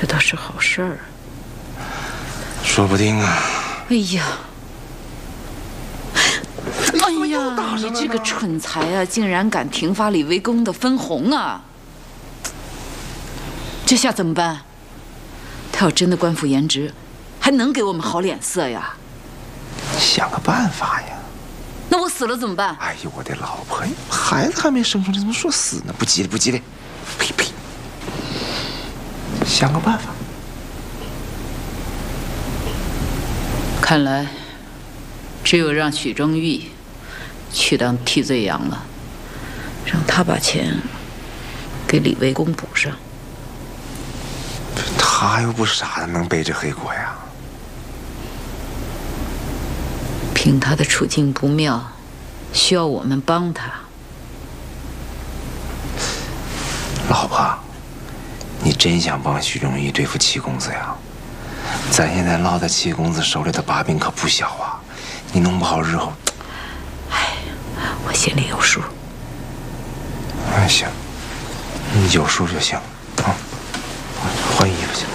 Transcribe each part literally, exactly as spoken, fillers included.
这倒是好事儿。 说不定啊。 哎呀，哎呀，你这个蠢材啊，竟然敢停发李卫公的分红啊！这下怎么办？他要真的官复原职，还能给我们好脸色呀？ 想个办法呀。 那我死了怎么办？ 哎呦，我的老婆，孩子还没生出来，怎么说死呢？不急了，不急了。呸呸！想个办法。 看来，只有让许正玉去当替罪羊了，让他把钱给李卫公补上。 他又不傻，能背这黑锅呀？ 凭他的处境不妙，需要我们帮他。 老婆，你真想帮许正玉对付七公子呀？咱现在落在七公子手里的把柄可不小啊！你弄不好日后…… 哎，我心里有数。 哎，行，你有数就行啊。换衣服去。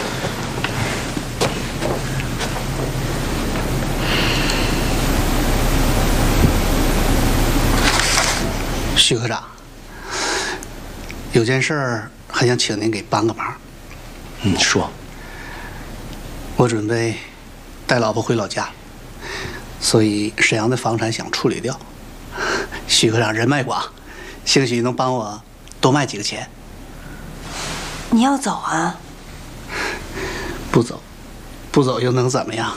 许科长，有件事儿还想请您给帮个忙。 嗯，说。 我准备带老婆回老家，所以沈阳的房产想处理掉。许科长人脉广，兴许能帮我多卖几个钱。 你要走啊？ 不走，不走又能怎么样？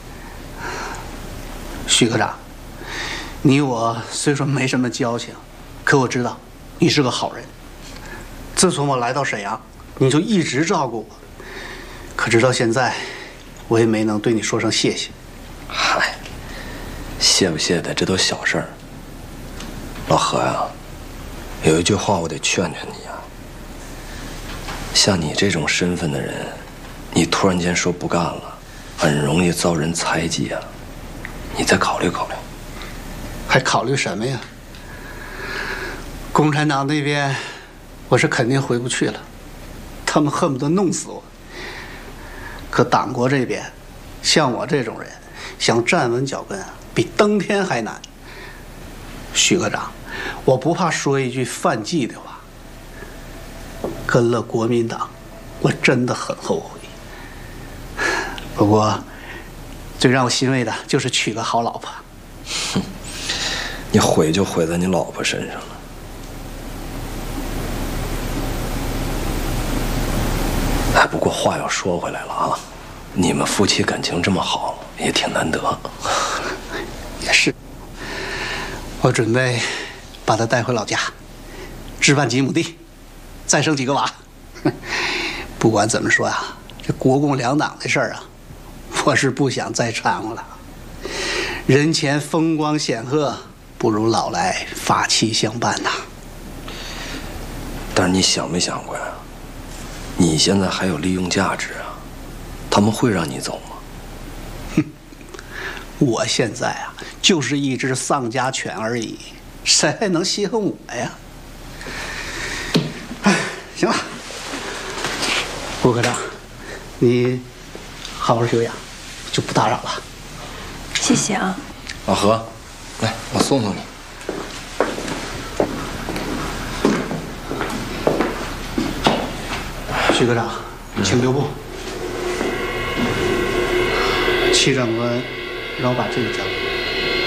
许科长，你我虽说没什么交情，可我知道你是个好人。自从我来到沈阳，你就一直照顾我，可直到现在，我也没能对你说声谢谢。 嗨，谢不谢的，这都小事儿。老何呀，有一句话我得劝劝你啊。像你这种身份的人，你突然间说不干了，很容易遭人猜忌啊。你再考虑考虑。 还考虑什么呀？共产党那边，我是肯定回不去了，他们恨不得弄死我。可党国这边，像我这种人，想站稳脚跟啊，比登天还难。许科长，我不怕说一句犯忌的话，跟了国民党，我真的很后悔。不过，最让我欣慰的就是娶个好老婆。 哼，你毁就毁在你老婆身上了。哎，不过话又说回来了啊，你们夫妻感情这么好，也挺难得。 也是，我准备把她带回老家，置办几亩地，再生几个娃。不管怎么说啊，这国共两党的事儿啊，我是不想再掺和了。人前风光显赫，不如老来发妻相伴呐。 但是你想没想过呀？你现在还有利用价值啊，他们会让你走吗？ 哼，我现在啊就是一只丧家犬而已，谁还能稀罕我呀？哎，行了，顾科长，你好好休养，就不打扰了。 谢谢啊。 老何，来，我送送你。 许科长，请留步。戚长官让我把这个交给你。